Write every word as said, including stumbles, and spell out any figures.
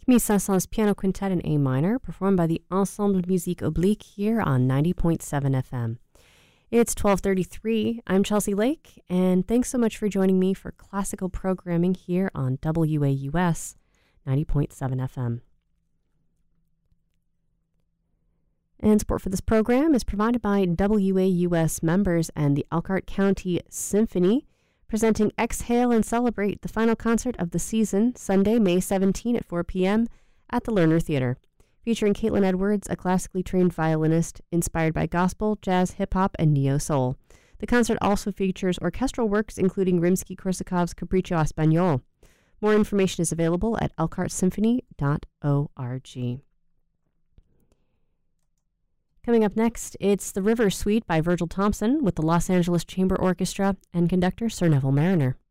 Camille Saint-Saëns Piano Quintet in A minor, performed by the Ensemble Musique Oblique here on ninety point seven F M. It's twelve thirty-three. I'm Chelsea Lake, and thanks so much for joining me for classical programming here on W A U S ninety point seven F M. And support for this program is provided by W A U S members and the Elkhart County Symphony, presenting Exhale and Celebrate, the final concert of the season, Sunday, May seventeenth at four p.m. at the Lerner Theater, featuring Caitlin Edwards, a classically trained violinist inspired by gospel, jazz, hip-hop, and neo-soul. The concert also features orchestral works including Rimsky-Korsakov's Capriccio a Spagnolo. More information is available at elkhart symphony dot org. Coming up next, it's The River Suite by Virgil Thompson with the Los Angeles Chamber Orchestra and conductor Sir Neville Mariner.